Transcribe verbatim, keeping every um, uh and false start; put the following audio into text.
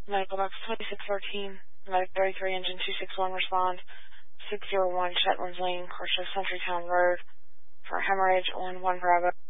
Medical box twenty-six fourteen, Medic thirty-three, Engine two six one, respond. six zero one, Shetlands Lane, Corso Century Town Road, for hemorrhage on one Bravo.